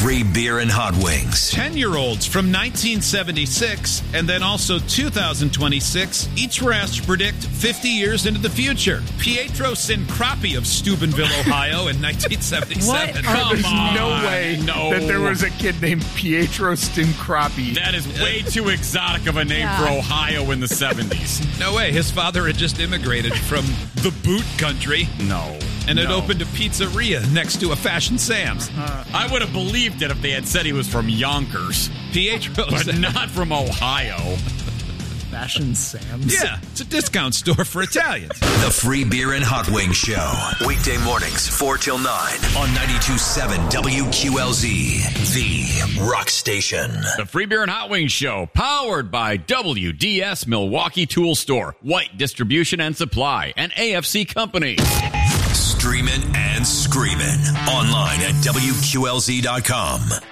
free beer and hot wings. 10-year-olds from 1976 and then also 2026 each were asked to predict 50 years into the future. Pietro Sincrapi of Steubenville, Ohio in 1977. There's no way that there was a kid named Pietro Sincrapi. That is way too exotic of a name for Ohio in the 70s. No way. His father had just immigrated from the boot country. No. And had opened a pizzeria next to a Fashion Sam's. I would have believed it if they had said he was from Yonkers. Pietro, but not from Ohio. Fashion Sam's? Yeah, it's a discount store for Italians. The Free Beer and Hot Wings Show. Weekday mornings, 4 till 9 on 92.7 WQLZ, the rock station. The Free Beer and Hot Wings Show, powered by WDS Milwaukee Tool Store, White Distribution and Supply, and AFC Company. Streaming and screaming online at WQLZ.com.